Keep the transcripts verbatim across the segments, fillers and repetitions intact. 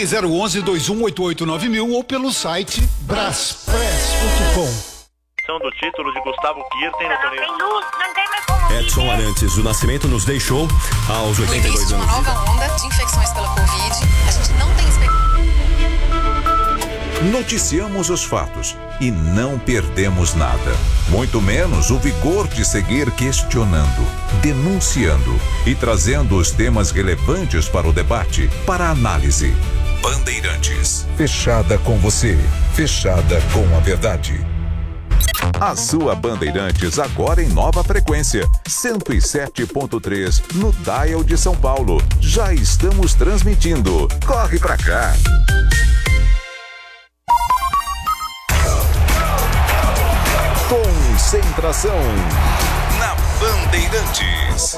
Ligue zero onze, dois um oito oito nove mil ou pelo site braspress ponto com. Do título de Gustavo Kirten no torneio. Não tem luz, não tem mais como Edson viver. Arantes do Nascimento nos deixou aos oitenta e dois No início de anos. uma nova onda de infecções pela Covid, a gente não tem expectativa. Noticiamos os fatos e não perdemos nada. Muito menos o vigor de seguir questionando, denunciando e trazendo os temas relevantes para o debate, para a análise. Bandeirantes. Fechada com você. Fechada com a verdade. A sua Bandeirantes agora em nova frequência, cento e sete ponto três no dial de São Paulo. Já estamos transmitindo. Corre pra cá. Concentração na Bandeirantes.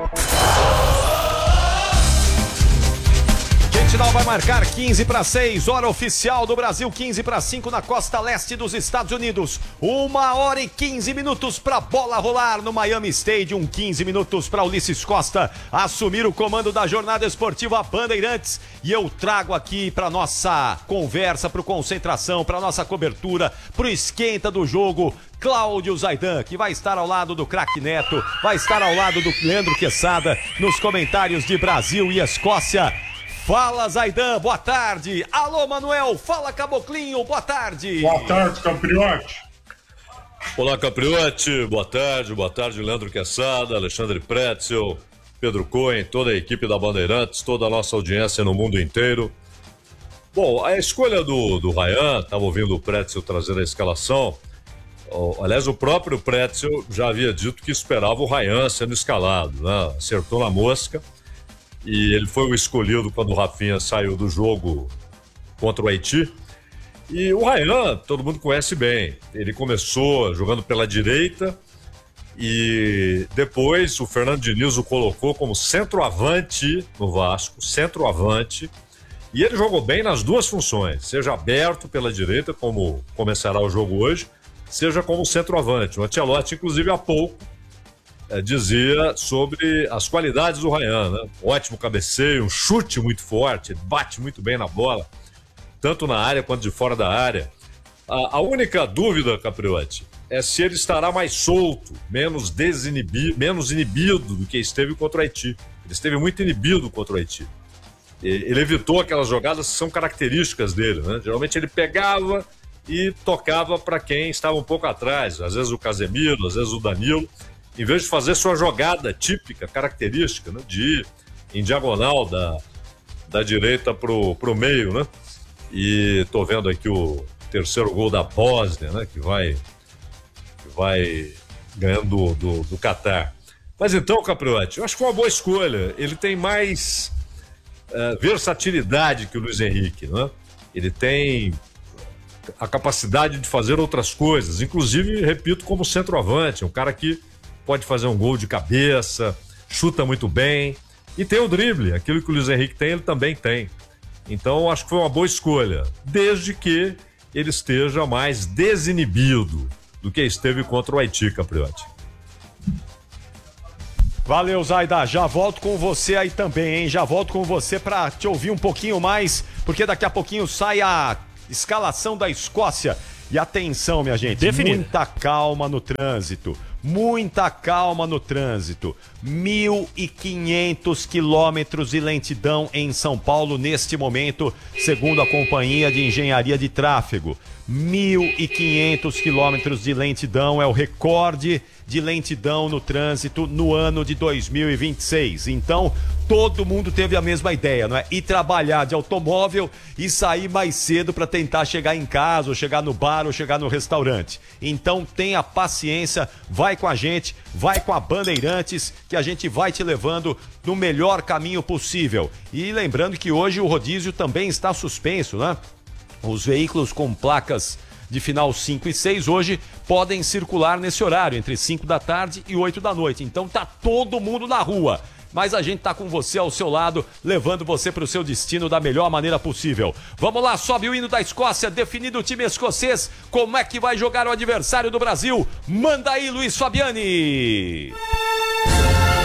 Final vai marcar quinze para seis, hora oficial do Brasil, quinze para cinco na costa leste dos Estados Unidos. Uma hora e quinze minutos para bola rolar no Miami Stadium, quinze minutos para Ulisses Costa assumir o comando da jornada esportiva Bandeirantes. E eu trago aqui para nossa conversa, para o concentração, para nossa cobertura, para o esquenta do jogo, Cláudio Zaidan, que vai estar ao lado do craque Neto, vai estar ao lado do Leandro Quesada nos comentários de Brasil e Escócia. Fala, Zaidan, boa tarde. Alô, Manuel, fala, Caboclinho, boa tarde. Boa tarde, Capriote. Olá, Capriote, boa tarde, boa tarde, Leandro Quesada, Alexandre Pretzel, Pedro Cohen, toda a equipe da Bandeirantes, toda a nossa audiência no mundo inteiro. Bom, a escolha do, do Ryan, estava ouvindo o Pretzel trazer a escalação. Oh, aliás, o próprio Pretzel já havia dito que esperava o Ryan sendo escalado, né? Acertou na mosca. E ele foi o escolhido quando o Rafinha saiu do jogo contra o Haiti. E o Ryan, todo mundo conhece bem. Ele começou jogando pela direita e depois o Fernando Diniz o colocou como centroavante no Vasco, centroavante. E ele jogou bem nas duas funções, seja aberto pela direita, como começará o jogo hoje, seja como centroavante. O Ancelotti, inclusive, há pouco, É, dizia sobre as qualidades do Ryan, né? Ótimo cabeceio, um chute muito forte, bate muito bem na bola, tanto na área quanto de fora da área. A, a única dúvida, Capriotti, é se ele estará mais solto, menos desinibido, menos inibido do que esteve contra o Haiti. Ele esteve muito inibido contra o Haiti. E, ele evitou aquelas jogadas que são características dele, né? Geralmente ele pegava e tocava para quem estava um pouco atrás, às vezes o Casemiro, às vezes o Danilo. Em vez de fazer sua jogada típica, característica, né, de ir em diagonal da, da direita pro, pro meio, né? E tô vendo aqui o terceiro gol da Bósnia, né? Que vai, que vai ganhando do, do, do Catar. Mas então, Capriotti, eu acho que foi uma boa escolha. Ele tem mais uh, versatilidade que o Luiz Henrique, né? Ele tem a capacidade de fazer outras coisas, inclusive, repito, como centroavante, um cara que pode fazer um gol de cabeça, chuta muito bem e tem o drible, aquilo que o Luiz Henrique tem, ele também tem. Então, acho que foi uma boa escolha, desde que ele esteja mais desinibido do que esteve contra o Haiti, Capriotti. Valeu, Zaida, já volto com você aí também, hein? Já volto com você para te ouvir um pouquinho mais, porque daqui a pouquinho sai a escalação da Escócia. E atenção, minha gente, Definido. muita calma no trânsito. Muita calma no trânsito. mil e quinhentos quilômetros de lentidão em São Paulo neste momento, segundo a Companhia de Engenharia de Tráfego. mil e quinhentos quilômetros de lentidão é o recorde de lentidão no trânsito no ano de dois mil e vinte e seis. Então, todo mundo teve a mesma ideia, não é? Ir trabalhar de automóvel e sair mais cedo para tentar chegar em casa, ou chegar no bar, ou chegar no restaurante. Então, tenha paciência, vai com a gente, vai com a Bandeirantes, que a gente vai te levando no melhor caminho possível. E lembrando que hoje o rodízio também está suspenso, né? Os veículos com placas de final cinco e seis hoje podem circular nesse horário, entre cinco da tarde e oito da noite. Então tá todo mundo na rua. Mas a gente tá com você ao seu lado, levando você para o seu destino da melhor maneira possível. Vamos lá, sobe o hino da Escócia, definido o time escocês. Como é que vai jogar o adversário do Brasil? Manda aí, Luiz Fabiani!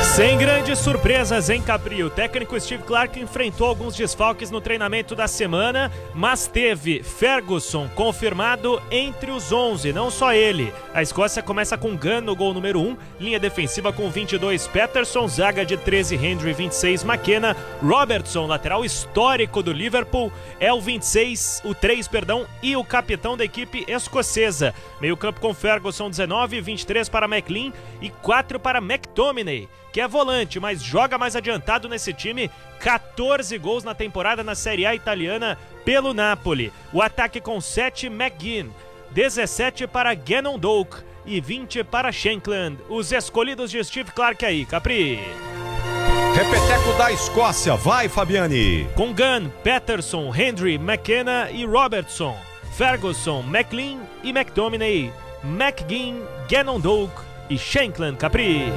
Sem grandes surpresas, hein, Capri? O técnico Steve Clarke enfrentou alguns desfalques no treinamento da semana, mas teve Ferguson confirmado entre os onze, não só ele. A Escócia começa com Gunn no gol número um, linha defensiva com vinte e dois Patterson, zaga de treze Hendry, vinte e seis McKenna, Robertson, lateral histórico do Liverpool, é o vinte e seis, o três, perdão, e o capitão da equipe escocesa. Meio campo com Ferguson, dezenove, vinte e três para McLean e quatro para McTominay, que é volante, mas joga mais adiantado nesse time, quatorze gols na temporada na Série A italiana pelo Napoli. O ataque com sete, McGinn, dezessete para Gannon Doak e vinte para Shankland. Os escolhidos de Steve Clarke aí, Capri. Repeteco da Escócia, vai, Fabiane. Com Gunn, Patterson, Hendry, McKenna e Robertson. Ferguson, McLean e McTominay. McGinn, Gannon Doak e Shankland, Capri.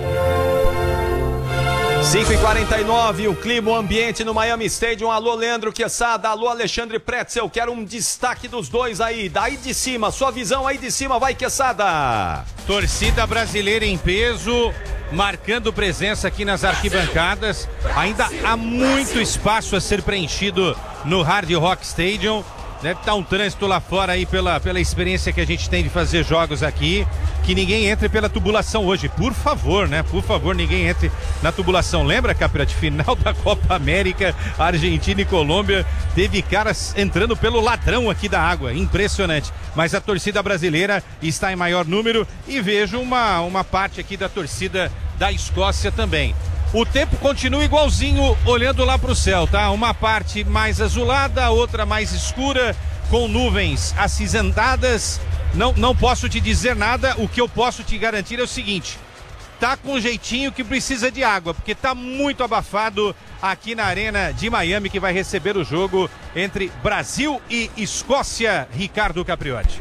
cinco e quarenta e nove, o clima, o ambiente no Miami Stadium. Alô, Leandro Quesada, alô, Alexandre Pretzel. Quero um destaque dos dois aí, daí de cima, sua visão aí de cima, vai, Quesada. Torcida brasileira em peso, marcando presença aqui nas arquibancadas. Ainda há muito espaço a ser preenchido no Hard Rock Stadium. Deve estar um trânsito lá fora aí pela, pela experiência que a gente tem de fazer jogos aqui. Que ninguém entre pela tubulação hoje, por favor, né? Por favor, ninguém entre na tubulação. Lembra, Capirati, final da Copa América, Argentina e Colômbia, teve caras entrando pelo ladrão aqui da água, impressionante. Mas a torcida brasileira está em maior número e vejo uma, uma parte aqui da torcida da Escócia também. O tempo continua igualzinho, olhando lá para o céu, tá? Uma parte mais azulada, outra mais escura, com nuvens acinzentadas. Não, não posso te dizer nada, o que eu posso te garantir é o seguinte: tá com um jeitinho que precisa de água, porque tá muito abafado aqui na Arena de Miami, que vai receber o jogo entre Brasil e Escócia. Ricardo Capriotti.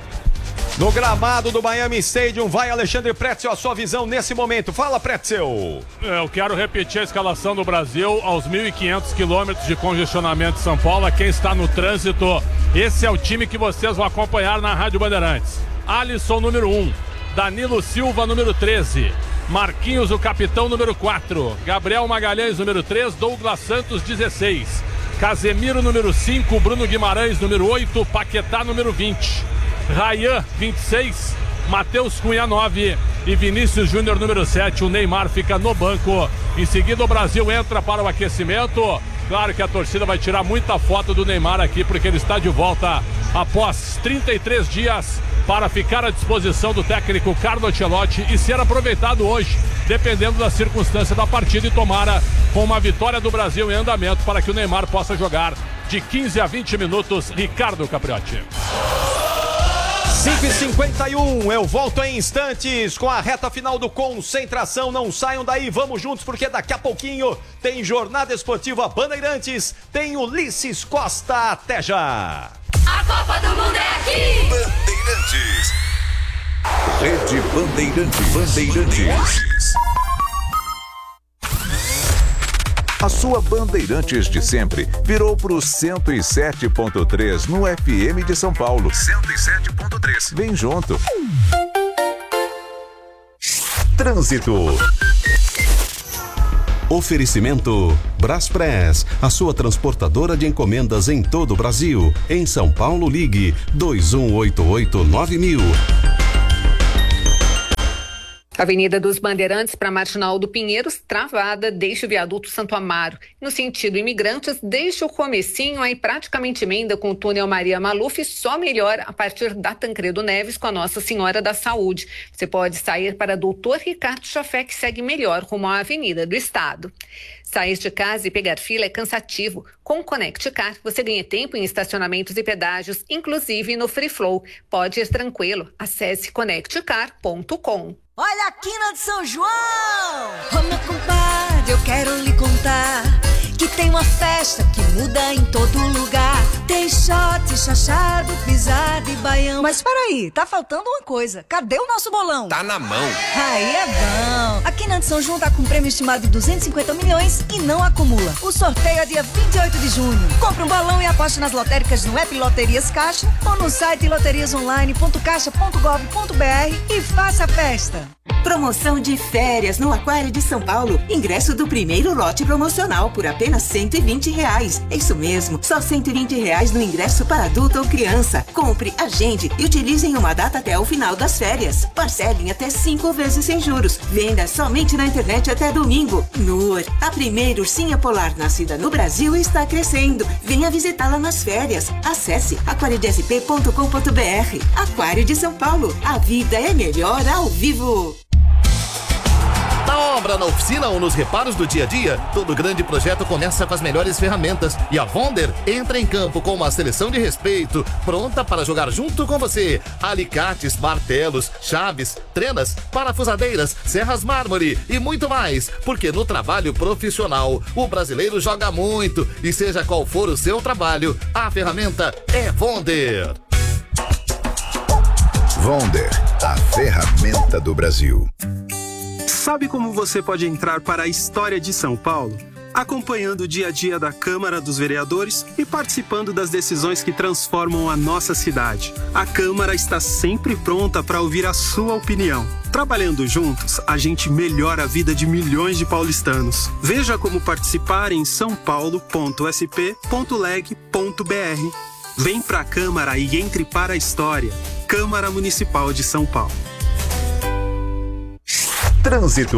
No gramado do Miami Stadium, vai Alexandre Pretzel, a sua visão nesse momento. Fala, Pretzel. Eu quero repetir a escalação do Brasil aos mil e quinhentos quilômetros de congestionamento de São Paulo. A quem está no trânsito, esse é o time que vocês vão acompanhar na Rádio Bandeirantes. Alisson, número um. Danilo Silva, número treze. Marquinhos, o capitão, número quatro. Gabriel Magalhães, número três. Douglas Santos, dezesseis. Casemiro, número cinco. Bruno Guimarães, número oito. Paquetá, número vinte. Rayan, vinte e seis, Matheus Cunha, nove e Vinícius Júnior, número sete. O Neymar fica no banco. Em seguida o Brasil entra para o aquecimento. Claro que a torcida vai tirar muita foto do Neymar aqui, porque ele está de volta após trinta e três dias para ficar à disposição do técnico Carlo Ancelotti e ser aproveitado hoje, dependendo da circunstância da partida, e tomara com uma vitória do Brasil em andamento para que o Neymar possa jogar de quinze a vinte minutos. Ricardo Capriotti. cinco e cinquenta e um, eu volto em instantes com a reta final do Concentração. Não saiam daí, vamos juntos, porque daqui a pouquinho tem Jornada Esportiva Bandeirantes, tem Ulisses Costa. Até já! A Copa do Mundo é aqui! Bandeirantes. Rede Bandeirantes. Bandeirantes. A sua Bandeirantes de sempre virou pro cento e sete ponto três no F M de São Paulo. cento e sete ponto três. Vem junto. Trânsito. Oferecimento Braspress, a sua transportadora de encomendas em todo o Brasil. Em São Paulo, ligue dois um oito oito nove mil. Avenida dos Bandeirantes para Marginal do Pinheiros, travada, deixa o viaduto Santo Amaro. No sentido Imigrantes, deixa o comecinho, aí praticamente emenda com o túnel Maria Maluf, só melhora a partir da Tancredo Neves com a Nossa Senhora da Saúde. Você pode sair para Doutor Ricardo Chafé, que segue melhor rumo à Avenida do Estado. Sair de casa e pegar fila é cansativo. Com o Conect Car, você ganha tempo em estacionamentos e pedágios, inclusive no Free Flow. Pode ir tranquilo. Acesse conect car ponto com. Olha a quina de São João! Ô meu compadre, eu quero lhe contar que tem uma festa que muda em todo lugar. Tem shot, chachado, pisada e baião. Mas peraí, tá faltando uma coisa. Cadê o nosso bolão? Tá na mão. Aí é bom. A Quina de São João tá com um prêmio estimado de duzentos e cinquenta milhões e não acumula. O sorteio é dia vinte e oito de junho. Compre um balão e aposte nas lotéricas no app Loterias Caixa ou no site loterias online ponto caixa ponto gov ponto br e faça a festa. Promoção de férias no Aquário de São Paulo. Ingresso do primeiro lote promocional por apenas cento e vinte reais. É isso mesmo, só cento e vinte reais no ingresso para adulto ou criança. Compre, agende e utilize em uma data até o final das férias. Parcelem até cinco vezes sem juros. Venda somente na internet até domingo. Nur, a primeira ursinha polar nascida no Brasil, está crescendo. Venha visitá-la nas férias. Acesse aquário d s p ponto com ponto b r. Aquário de São Paulo. A vida é melhor ao vivo. Na obra, na oficina ou nos reparos do dia a dia, todo grande projeto começa com as melhores ferramentas. E a Vonder entra em campo com uma seleção de respeito, pronta para jogar junto com você. Alicates, martelos, chaves, trenas, parafusadeiras, serras mármore e muito mais. Porque no trabalho profissional, o brasileiro joga muito. E seja qual for o seu trabalho, a ferramenta é Vonder. Vonder, a ferramenta do Brasil. Sabe como você pode entrar para a história de São Paulo? Acompanhando o dia a dia da Câmara dos Vereadores e participando das decisões que transformam a nossa cidade. A Câmara está sempre pronta para ouvir a sua opinião. Trabalhando juntos, a gente melhora a vida de milhões de paulistanos. Veja como participar em são paulo ponto s p ponto leg ponto b r. Vem para a Câmara e entre para a história. Câmara Municipal de São Paulo. Trânsito.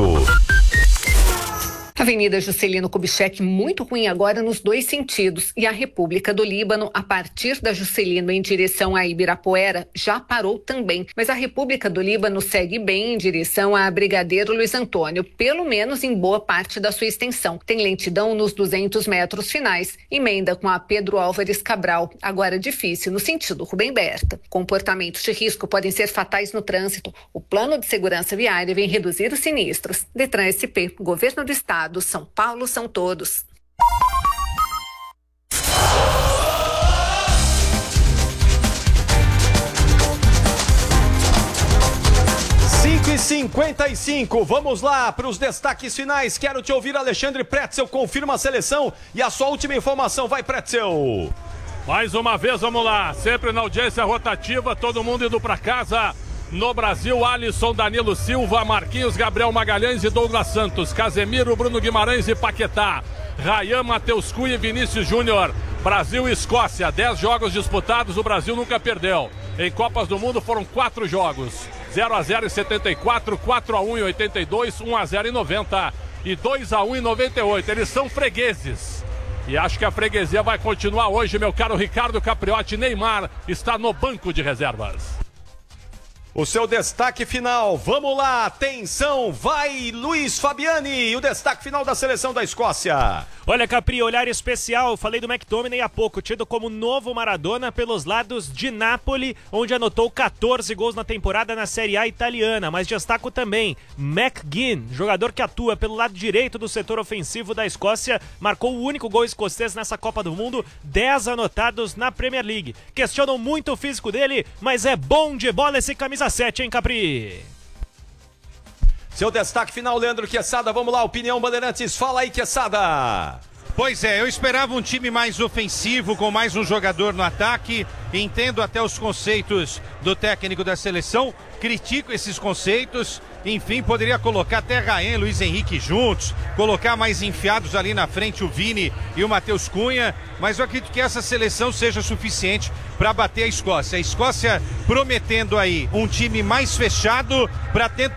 Avenida Juscelino Kubitschek, muito ruim agora nos dois sentidos. E a República do Líbano, a partir da Juscelino em direção a Ibirapuera, já parou também. Mas a República do Líbano segue bem em direção a Brigadeiro Luiz Antônio, pelo menos em boa parte da sua extensão. Tem lentidão nos duzentos metros finais. Emenda com a Pedro Álvares Cabral, agora difícil no sentido Rubem Berta. Comportamentos de risco podem ser fatais no trânsito. O Plano de Segurança Viária vem reduzir os sinistros. Detran S P, Governo do Estado. São Paulo são todos. cinco e cinquenta e cinco, vamos lá para os destaques finais. Quero te ouvir, Alexandre Pretzel. Confirma a seleção e a sua última informação. Vai, Pretzel. Mais uma vez, vamos lá. Sempre na audiência rotativa, todo mundo indo para casa. No Brasil, Alisson, Danilo Silva, Marquinhos, Gabriel Magalhães e Douglas Santos, Casemiro, Bruno Guimarães e Paquetá, Rayan, Matheus Cunha e Vinícius Júnior. Brasil e Escócia, dez jogos disputados, o Brasil nunca perdeu. Em Copas do Mundo foram quatro jogos, zero a zero em setenta e quatro, quatro a um em oitenta e dois, um a zero em noventa e dois a um em noventa e oito. Eles são fregueses. E acho que a freguesia vai continuar hoje, meu caro Ricardo Capriotti. Neymar está no banco de reservas. O seu destaque final, vamos lá, atenção, vai Luiz Fabiani, o destaque final da seleção da Escócia. Olha, Capri, olhar especial, falei do McTominay há pouco, tido como novo Maradona pelos lados de Nápoles, onde anotou quatorze gols na temporada na Série A italiana, mas destaco também McGinn, jogador que atua pelo lado direito do setor ofensivo da Escócia, marcou o único gol escocês nessa Copa do Mundo, dez anotados na Premier League. Questionam muito o físico dele, mas é bom de bola esse camisa sete, hein, Capri? Seu destaque final, Leandro Quesada, vamos lá, opinião Bandeirantes, fala aí, Quesada. Pois é, eu esperava um time mais ofensivo, com mais um jogador no ataque, entendo até os conceitos do técnico da seleção, critico esses conceitos, enfim, poderia colocar até Rayan e Luiz Henrique juntos, colocar mais enfiados ali na frente o Vini e o Matheus Cunha, mas eu acredito que essa seleção seja suficiente para bater a Escócia. A Escócia prometendo aí um time mais fechado para tentar